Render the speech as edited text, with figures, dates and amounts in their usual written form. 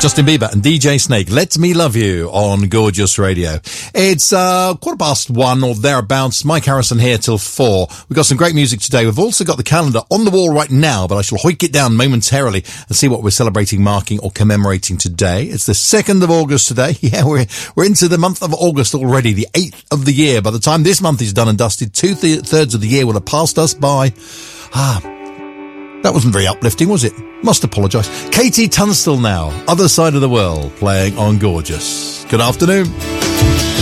Justin Bieber and DJ Snake, Let Me Love You on Gorgeous Radio. It's 1:15 or thereabouts. Mike Harrison here till 4. We've got some great music today. We've also got the calendar on the wall right now, but I shall hoik it down momentarily and see what we're celebrating, marking or commemorating today. It's the 2nd of August today. Yeah, we're into the month of August already, the 8th of the year. By the time this month is done and dusted, 2/3 of the year will have passed us by. That wasn't very uplifting, was it? Must apologise. Katie Tunstall now, Other Side of the World, playing on Gorgeous. Good afternoon.